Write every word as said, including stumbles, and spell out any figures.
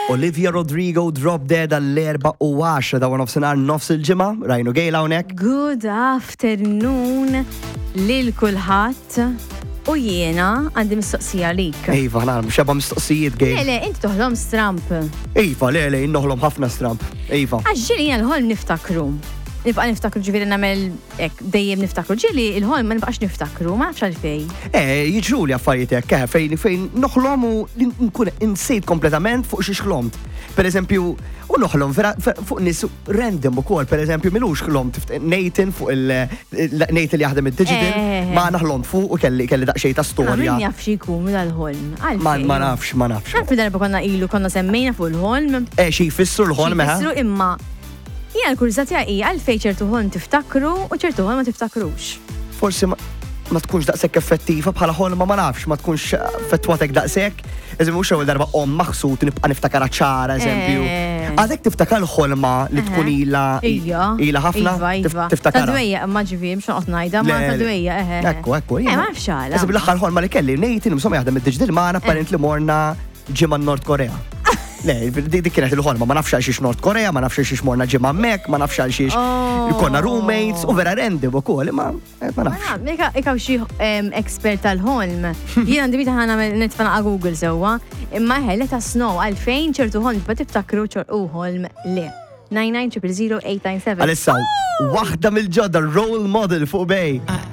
Olivia Rodrigo Drop Dead għall-erba u għaxra dawn nofsinhar nofs il-ġimgħa, rajnu gejla hawnhekk. Good afternoon lil kulħadd u jiena għandi mistoqsija lik. Iva, nagħmel xeba mistoqsijiet gej. Le, le, inti toħlom stramp. Iva, le, le, noħlom ħafna stramp. Iva. Għax ġili l-ħolm niftakru. Nibqa' niftakru ġifieri nagħmel hekk dejjem niftakru. Ġili l-ħolm ma nibqax niftakru, ma nafx għalfejn. Eh, jiġru li affarijiet hekk eh, fejn fejn noħlom u nkun insejt kompletament fuq xi xlomt. Pereżempju, u noħlom vera fuq nies random ukoll, pereżempju milux xlomt Nathan fuq il-Nathan li jaħdem id-digital, ma naħlom fuq u kelli kelli daqsxejn ta' storja. Min jaf xi jkun dal-ħolm. Ma ma nafx, ma nafx. Naf darba konna ilu konna semmejna fuq il-ħolm. Eh, xi jfissru l-ħolm eh? Jfissru imma Jena l-kurzatija hija għalfejn ċertu ħolm tiftakru u ċertu ħolm ma tiftakrux. Forsi ma, ma tkunx daqshekk effettiva bħala ħolma ma nafx, ma tkunx effettwatek daqshekk. Eżempju mhux ewwel darba qom maħsud nibqa' niftakar ċara eżempju. Għadek tiftakar l-ħolma li tkun ilha ilha ħafna tiftakar. Ta' dwejja ma ġifieri mhux noqgħod ngħidha ma ta' dwejja eħe. Ekku, ekku. Eh ma nafx għala. Eżempju l-aħħar ħolma li kelli Nathan insomma jaħdem id-diġdil magħna apparentli morna ġimgħa Nord Korea. Le, dik kienet il-ħolma, ma nafx għal Nord Korea, ma nafx xiex morna ġimma mek, ma nafx għal xiex konna roommates, u vera random u koll, ma nafx. Ikaw xie ekspert tal-ħolm, jien għandi bita ħana netfana għal Google sewa, imma ħe, let us know għalfejn ċertu ħolm, ba tiftakru ċertu ħolm le. nine nine zero zero zero eight nine seven. Alissa, waħda mill-ġodda role model fuq bej.